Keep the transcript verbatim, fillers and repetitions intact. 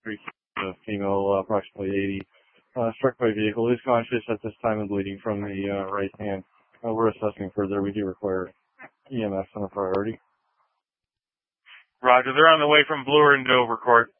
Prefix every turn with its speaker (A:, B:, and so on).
A: Street, a female, uh, approximately eighty, uh, struck by vehicle, is conscious at this time and bleeding from the uh, right hand. Uh, we're assessing further. We do require E M S on a priority.
B: Roger. They're on the way from Bloor into Dover Court.